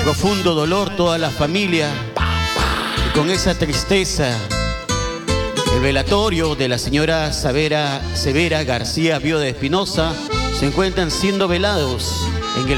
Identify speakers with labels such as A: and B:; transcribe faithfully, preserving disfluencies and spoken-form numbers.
A: profundo dolor toda la familia, y con esa tristeza, el velatorio de la señora Severa, Severa García Bio de Espinosa se encuentran siendo velados en el